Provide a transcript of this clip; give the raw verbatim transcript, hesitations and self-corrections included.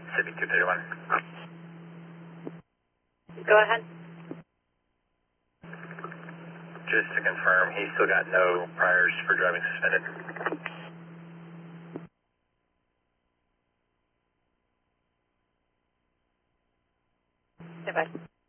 Pacific two thirty-one. Go ahead. Just to confirm, he's still got no priors for driving suspended. Goodbye.